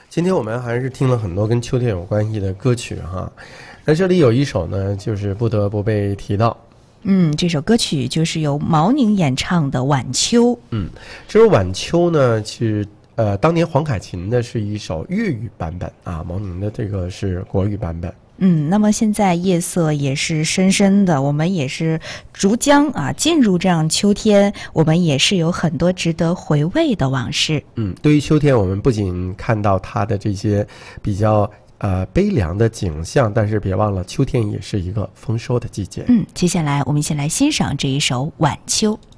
今天我们还是听了很多跟秋天有关系的歌曲哈，那这里有一首呢，就是不得不被提到。 这首歌曲就是由毛宁演唱的《晚秋》。 这首《晚秋》呢，是当年黄凯芹的是一首粤语版本啊，毛宁的这个是国语版本。 那么现在夜色也是深深的，我们也是逐将进入这样秋天，我们也是有很多值得回味的往事。 对于秋天，我们不仅看到它的这些比较悲凉的景象，但是别忘了秋天也是一个丰收的季节。 接下来我们先来欣赏这一首《晚秋》。